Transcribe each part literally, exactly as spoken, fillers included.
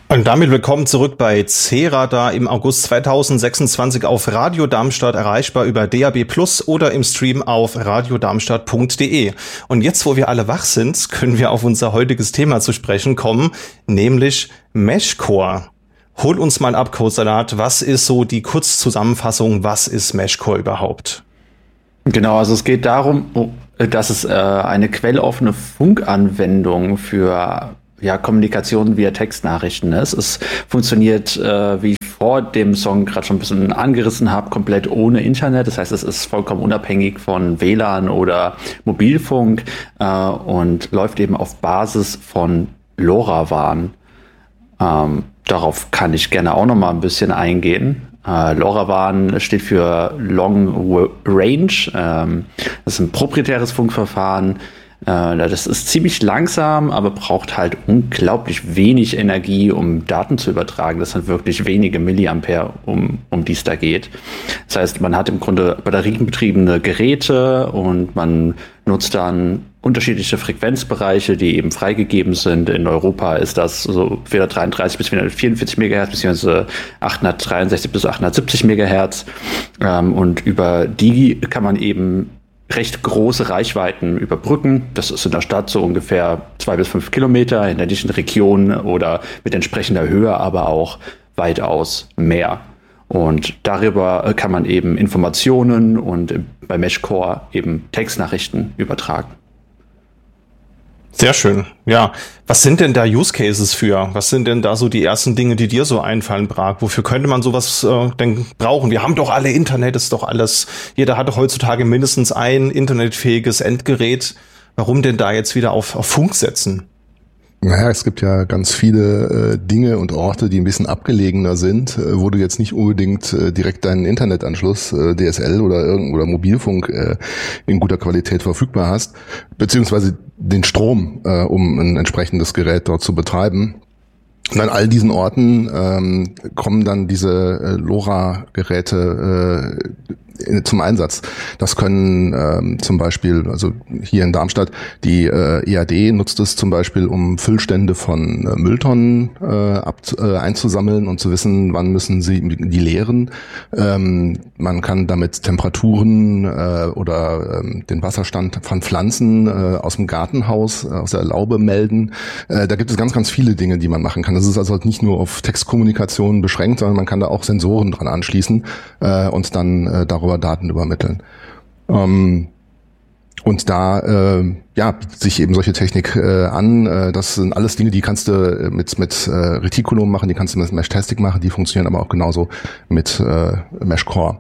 Und damit willkommen zurück bei C-Radar im August zweitausendsechsundzwanzig auf Radio Darmstadt, erreichbar über D A B Plus oder im Stream auf radiodarmstadt punkt de. Und jetzt, wo wir alle wach sind, können wir auf unser heutiges Thema zu sprechen kommen, nämlich Meshcore. Hol uns mal ab, Codesalat, was ist so die Kurzzusammenfassung, was ist Meshcore überhaupt? Genau, also es geht darum, dass es äh, eine quelloffene Funkanwendung für ja, Kommunikation via Textnachrichten ist. Es funktioniert, äh, wie ich vor dem Song gerade schon ein bisschen angerissen habe, komplett ohne Internet. Das heißt, es ist vollkommen unabhängig von W L A N oder Mobilfunk äh, und läuft eben auf Basis von LoRaWAN. Ähm, darauf kann ich gerne auch noch mal ein bisschen eingehen. Uh, LoRaWAN steht für Long Range. Ähm, das ist ein proprietäres Funkverfahren. Äh, das ist ziemlich langsam, aber braucht halt unglaublich wenig Energie, um Daten zu übertragen. Das sind wirklich wenige Milliampere, um, um die es da geht. Das heißt, man hat im Grunde batterienbetriebene Geräte und man nutzt dann unterschiedliche Frequenzbereiche, die eben freigegeben sind. In Europa ist das so vierhundertdreiunddreißig bis vierhundertvierundvierzig Megahertz, beziehungsweise achthundertdreiundsechzig bis achthundertsiebzig Megahertz. Ähm, und über die kann man eben recht große Reichweiten überbrücken. Das ist in der Stadt so ungefähr zwei bis fünf Kilometer, in ländlichen Regionen oder mit entsprechender Höhe, aber auch weitaus mehr. Und darüber kann man eben Informationen und bei Meshcore eben Textnachrichten übertragen. Sehr schön. Ja, was sind denn da Use Cases für? Was sind denn da so die ersten Dinge, die dir so einfallen, Brag? Wofür könnte man sowas äh, denn brauchen? Wir haben doch alle Internet, ist doch alles. Jeder hat doch heutzutage mindestens ein internetfähiges Endgerät. Warum denn da jetzt wieder auf, auf Funk setzen? Naja, es gibt ja ganz viele äh, Dinge und Orte, die ein bisschen abgelegener sind, äh, wo du jetzt nicht unbedingt äh, direkt deinen Internetanschluss, äh, D S L oder irgend oder Mobilfunk äh, in guter Qualität verfügbar hast, beziehungsweise den Strom, äh, um ein entsprechendes Gerät dort zu betreiben. Und an all diesen Orten ähm, kommen dann diese äh, LoRa-Geräte äh, zum Einsatz. Das können ähm, zum Beispiel, also hier in Darmstadt, die äh, E A D nutzt es zum Beispiel, um Füllstände von äh, Mülltonnen äh, ab, äh, einzusammeln und zu wissen, wann müssen sie die leeren. Ähm, man kann damit Temperaturen äh, oder äh, den Wasserstand von Pflanzen äh, aus dem Gartenhaus, äh, aus der Laube melden. Äh, da gibt es ganz, ganz viele Dinge, die man machen kann. Das ist also nicht nur auf Textkommunikation beschränkt, sondern man kann da auch Sensoren dran anschließen äh, und dann äh, darüber Daten übermitteln. Ähm, und da äh, ja, bietet sich eben solche Technik äh, an. Äh, das sind alles Dinge, die kannst du mit mit äh, Reticulum machen, die kannst du mit Meshtastic machen, die funktionieren aber auch genauso mit äh, Meshcore.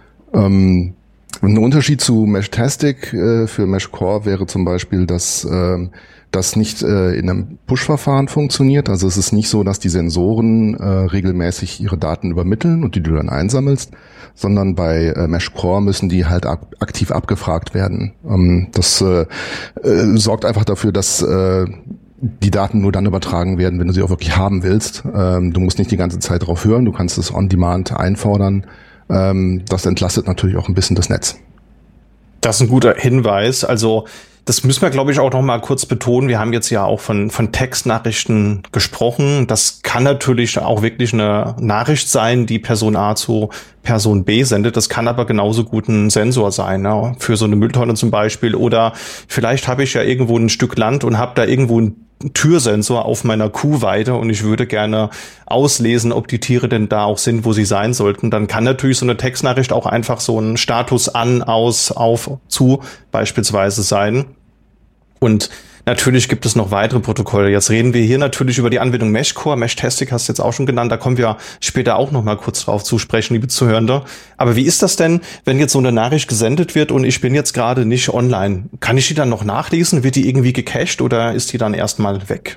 Ähm, ein Unterschied zu Meshtastic äh, für Meshcore wäre zum Beispiel, dass äh, das nicht äh, in einem Push-Verfahren funktioniert. Also es ist nicht so, dass die Sensoren äh, regelmäßig ihre Daten übermitteln und die du dann einsammelst, sondern bei äh, Meshcore müssen die halt ak- aktiv abgefragt werden. Ähm, das äh, äh, sorgt einfach dafür, dass äh, die Daten nur dann übertragen werden, wenn du sie auch wirklich haben willst. Ähm, du musst nicht die ganze Zeit drauf hören, du kannst es on demand einfordern. Ähm, das entlastet natürlich auch ein bisschen das Netz. Das ist ein guter Hinweis. Also das müssen wir, glaube ich, auch noch mal kurz betonen. Wir haben jetzt ja auch von von Textnachrichten gesprochen. Das kann natürlich auch wirklich eine Nachricht sein, die Person A zu Person B sendet. Das kann aber genauso gut ein Sensor sein, ne? Für so eine Mülltonne zum Beispiel. Oder vielleicht habe ich ja irgendwo ein Stück Land und habe da irgendwo einen Türsensor auf meiner Kuhweide und ich würde gerne auslesen, ob die Tiere denn da auch sind, wo sie sein sollten. Dann kann natürlich so eine Textnachricht auch einfach so ein Status an, aus, auf, zu beispielsweise sein. Und natürlich gibt es noch weitere Protokolle. Jetzt reden wir hier natürlich über die Anwendung Meshcore. Meshtastic hast du jetzt auch schon genannt. Da kommen wir später auch noch mal kurz drauf zu sprechen, liebe Zuhörende. Aber wie ist das denn, wenn jetzt so eine Nachricht gesendet wird und ich bin jetzt gerade nicht online? Kann ich die dann noch nachlesen? Wird die irgendwie gecached oder ist die dann erstmal weg?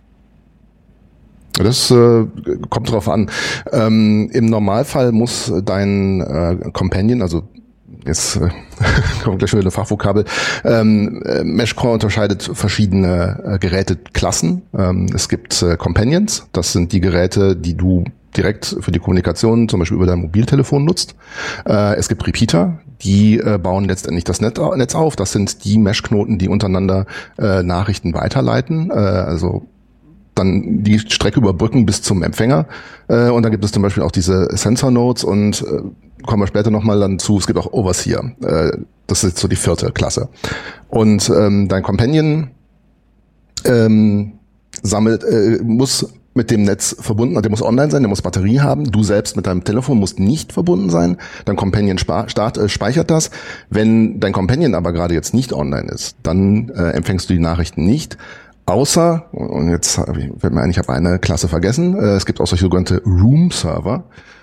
Das äh, kommt drauf an. Ähm, Im Normalfall muss dein äh, Companion, also jetzt äh, kommt gleich wieder eine Fachvokabel. Ähm, äh, Meshcore unterscheidet verschiedene äh, Geräteklassen. Ähm, es gibt äh, Companions, das sind die Geräte, die du direkt für die Kommunikation zum Beispiel über dein Mobiltelefon nutzt. Äh, es gibt Repeater, die äh, bauen letztendlich das Net- Netz auf. Das sind die Meshknoten, die untereinander äh, Nachrichten weiterleiten. Äh, also dann die Strecke überbrücken bis zum Empfänger. Äh, und dann gibt es zum Beispiel auch diese Sensor Nodes und äh, kommen wir später nochmal dann zu, es gibt auch Overseer. Äh, das ist jetzt so die vierte Klasse. Und ähm, dein Companion ähm, sammelt, äh, muss mit dem Netz verbunden, der muss online sein, der muss Batterie haben. Du selbst mit deinem Telefon musst nicht verbunden sein. Dein Companion spa- start, äh, speichert das. Wenn dein Companion aber gerade jetzt nicht online ist, dann äh, empfängst du die Nachrichten nicht. Außer, und jetzt fällt mir ein, ich habe eine Klasse vergessen, äh, es gibt auch solche sogenannte Room-Server.